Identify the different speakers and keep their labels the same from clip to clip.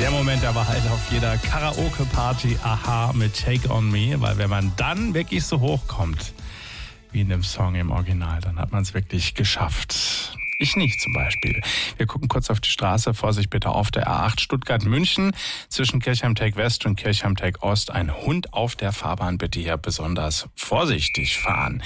Speaker 1: Der Moment, der war halt auf jeder Karaoke-Party Aha mit Take On Me, weil wenn man dann wirklich so hochkommt, wie in dem Song im Original, dann hat man es wirklich geschafft. Ich nicht zum Beispiel. Wir gucken kurz auf die Straße. Vorsicht bitte auf der A8 Stuttgart-München. Zwischen Kirchheim-Teck West und Kirchheim-Teck Ost ein Hund auf der Fahrbahn. Bitte hier besonders vorsichtig fahren.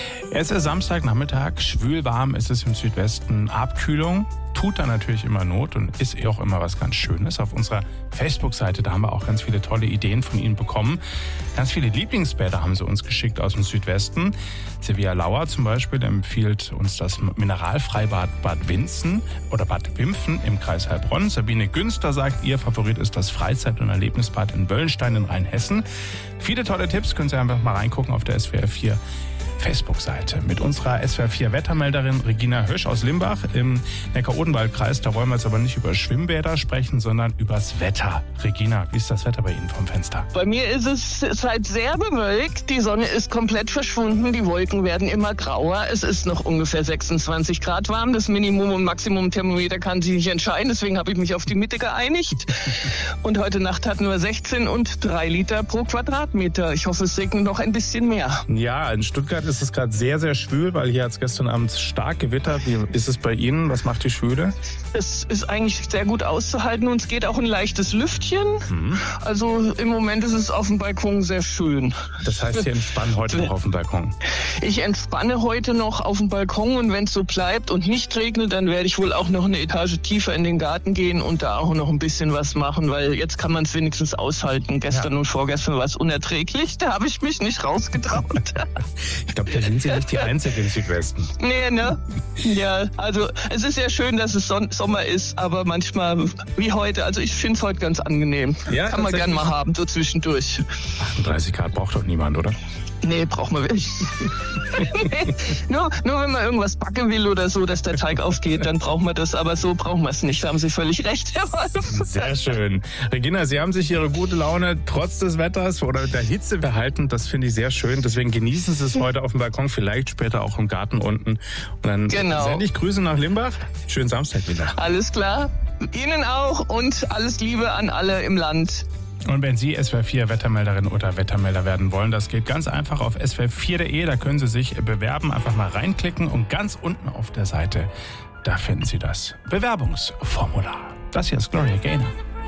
Speaker 1: Es ist Samstagnachmittag. Schwül warm ist es im Südwesten. Abkühlung tut da natürlich immer Not und ist auch immer was ganz Schönes. Auf unserer Facebook-Seite, da haben wir auch ganz viele tolle Ideen von Ihnen bekommen. Ganz viele Lieblingsbäder haben Sie uns geschickt aus dem Südwesten. Silvia Lauer zum Beispiel empfiehlt uns das Mineralfreibad Bad Winzen oder Bad Wimpfen im Kreis Heilbronn. Sabine Günster sagt, ihr Favorit ist das Freizeit- und Erlebnisbad in Wöllenstein in Rheinhessen. Viele tolle Tipps, können Sie einfach mal reingucken auf der SWR 4 Facebook-Seite. Mit unserer SWR 4 Wettermelderin Regina Hösch aus Limbach im Neckar-Odenwald-Kreis. Da wollen wir jetzt aber nicht über Schwimmbäder sprechen, sondern übers Wetter. Regina, wie ist das Wetter bei Ihnen vom Fenster?
Speaker 2: Bei mir ist es halt sehr bewölkt. Die Sonne ist komplett verschwunden. Die Wolken werden immer grauer. Es ist noch ungefähr 26 Grad warm. Das Minimum- und Maximum-Thermometer kann sich nicht entscheiden. Deswegen habe ich mich auf die Mitte geeinigt. Und heute Nacht hatten wir 16 und 3 Liter pro Quadratmeter. Ich hoffe, es regnet noch ein bisschen mehr.
Speaker 1: Ja, in Stuttgart ist es gerade sehr, sehr schwül, weil hier hat es gestern Abend stark gewittert. Wie ist es bei Ihnen? Was macht die Schwüle?
Speaker 2: Es ist eigentlich sehr gut auszuhalten und es geht auch ein leichtes Lüftchen. Also im Moment ist es auf dem Balkon sehr schön.
Speaker 1: Das heißt, Sie entspannen heute noch auf dem Balkon?
Speaker 2: Ich entspanne heute noch auf dem Balkon und wenn es so bleibt und nicht regnet, dann werde ich wohl auch noch eine Etage tiefer in den Garten gehen und da auch noch ein bisschen was machen, weil jetzt kann man es wenigstens aushalten. Gestern und vorgestern war es unerträglich, da habe ich mich nicht rausgetraut.
Speaker 1: Ich glaube, da sind Sie nicht die Einzige im Südwesten.
Speaker 2: Nee, ne? Ja, also es ist ja schön, dass es Sommer ist, aber manchmal wie heute, also ich finde es heute ganz angenehm.
Speaker 1: Ja,
Speaker 2: kann man gern mal haben, so zwischendurch.
Speaker 1: 38 Grad braucht doch niemand, oder?
Speaker 2: Nee, braucht man wirklich. Nee, nur wenn man irgendwas backen will oder so, dass der Teig aufgeht, dann braucht man das. Aber so braucht man es nicht. Da haben Sie völlig recht, Herr Wolf.
Speaker 1: Sehr schön. Regina, Sie haben sich Ihre gute Laune trotz des Wetters oder der Hitze behalten. Das finde ich sehr schön. Deswegen genießen Sie es heute auf dem Balkon, vielleicht später auch im Garten unten. Und dann sende ich Grüße nach Limbach. Schönen Samstag wieder.
Speaker 2: Alles klar. Ihnen auch und alles Liebe an alle im Land.
Speaker 1: Und wenn Sie SWR 4 Wettermelderin oder Wettermelder werden wollen, das geht ganz einfach auf swr4.de. Da können Sie sich bewerben, einfach mal reinklicken und ganz unten auf der Seite, da finden Sie das Bewerbungsformular. Das hier ist Gloria Gaynor.